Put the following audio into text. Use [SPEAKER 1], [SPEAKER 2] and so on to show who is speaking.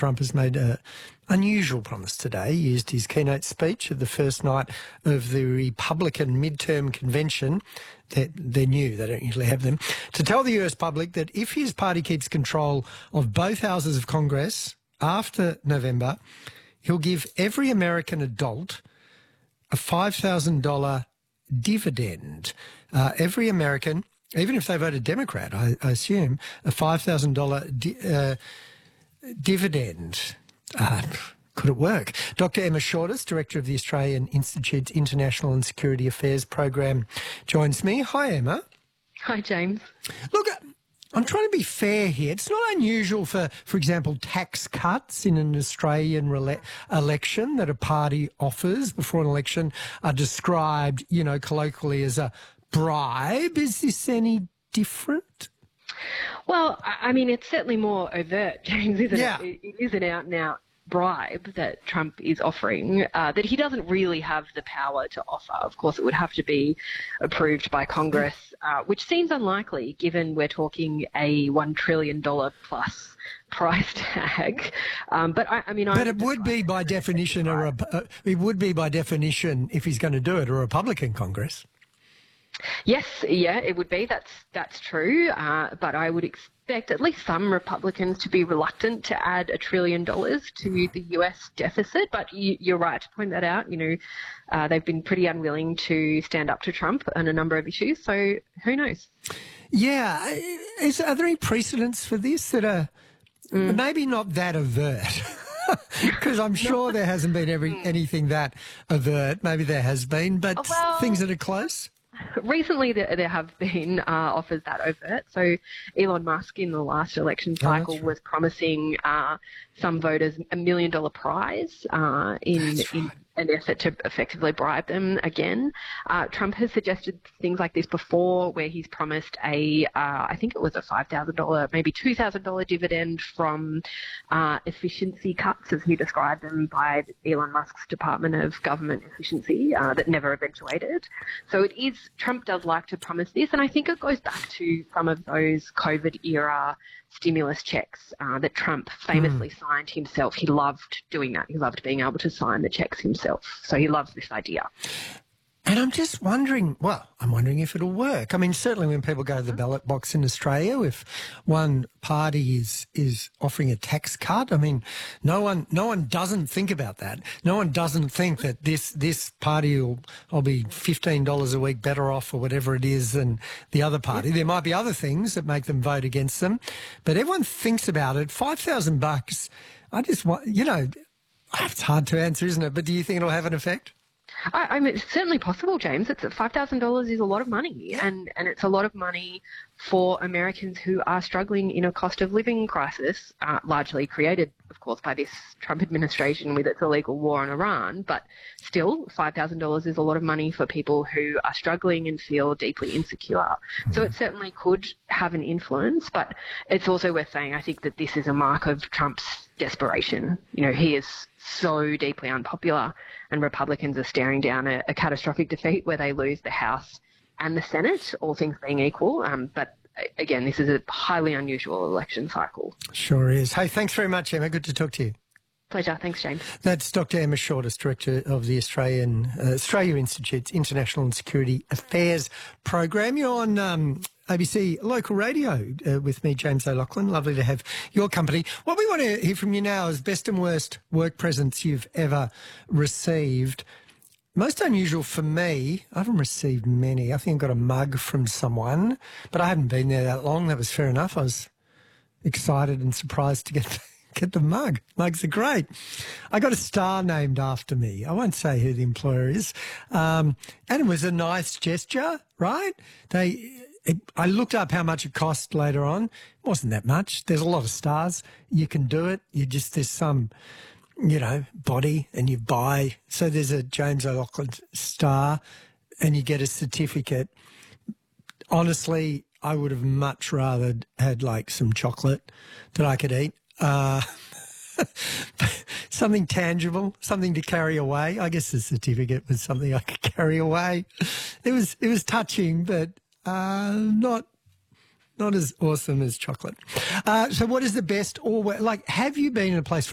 [SPEAKER 1] Trump has made an unusual promise today. He used his keynote speech at the first night of the Republican midterm convention. They're new, they don't usually have them, to tell the US public that if his party keeps control of both houses of Congress after November, he'll give every American adult a $5,000 dividend. Every American, even if they voted Democrat, I assume, a $5,000 dividend. Could it work? Dr. Emma Shortis, Director of the Australian Institute's International and Security Affairs Program, joins me. Hi, Emma.
[SPEAKER 2] Hi, James.
[SPEAKER 1] Look, I'm trying to be fair here. It's not unusual for example, tax cuts in an Australian election that a party offers before an election are described, colloquially as a bribe. Is this any different?
[SPEAKER 2] Well, I mean, it's certainly more overt, James, isn't it? It is an out-and-out bribe that Trump is offering that he doesn't really have the power to offer. Of course, it would have to be approved by Congress, which seems unlikely given we're talking a $1 trillion plus price tag. But it would be by definition it would be by definition, if he's going to do it, a Republican Congress. Yes, yeah, it would be. That's true. But I would expect at least some Republicans to be reluctant to add $1 trillion to the US deficit. But you're right to point that out. They've been pretty unwilling to stand up to Trump on a number of issues. So who knows? Yeah.
[SPEAKER 1] Are there any precedents for this that are maybe not that overt? Because I'm sure there hasn't been anything that overt. Maybe there has been, but things that are close?
[SPEAKER 2] Recently, there have been offers that overt. So Elon Musk in the last election cycle was promising some voters $1 million prize in an effort to effectively bribe them again. Trump has suggested things like this before, where he's promised I think it was a $5,000, maybe $2,000 dividend from efficiency cuts, as he described them, by Elon Musk's Department of Government Efficiency that never eventuated. So Trump does like to promise this, and I think it goes back to some of those COVID-era stimulus checks that Trump famously signed himself. He loved doing that. He loved being able to sign the checks himself. So he loves this idea.
[SPEAKER 1] And I'm just wondering, I'm wondering if it'll work. I mean, certainly when people go to the ballot box in Australia, if one party is offering a tax cut, I mean, no one doesn't think about that. No one doesn't think that this party will be $15 a week better off or whatever it is than the other party. There might be other things that make them vote against them, but everyone thinks about it. $5,000, I just want, it's hard to answer, isn't it? But do you think it'll have an effect?
[SPEAKER 2] I mean, it's certainly possible, James. It's $5,000 is a lot of money, and it's a lot of money for Americans who are struggling in a cost of living crisis, largely created, of course, by this Trump administration with its illegal war on Iran. But still, $5,000 is a lot of money for people who are struggling and feel deeply insecure. So it certainly could have an influence, but it's also worth saying, I think, that this is a mark of Trump's desperation. He is so deeply unpopular, and Republicans are staring down a catastrophic defeat where they lose the House and the Senate, all things being equal. But again, this is a highly unusual election cycle.
[SPEAKER 1] Sure is. Hey, thanks very much, Emma. Good to talk to you.
[SPEAKER 2] Pleasure. Thanks, James.
[SPEAKER 1] That's Dr. Emma Shortis, Director of the Australia Institute's International and Security Affairs Program. You're on ABC Local Radio with me, James O'Loughlin. Lovely to have your company. What we want to hear from you now is best and worst work presents you've ever received. Most unusual for me, I haven't received many. I think I got a mug from someone, but I hadn't been there that long. That was fair enough. I was excited and surprised to get the mug. Mugs are great. I got a star named after me. I won't say who the employer is. And it was a nice gesture, right? I looked up how much it cost later on. It wasn't that much. There's a lot of stars. You can do it. There's some, body, and you buy. So there's a James O'Loughlin star and you get a certificate. Honestly, I would have much rather had some chocolate that I could eat. Something tangible, something to carry away. I guess the certificate was something I could carry away. It was touching, but not as awesome as chocolate. So what is the best have you been in a place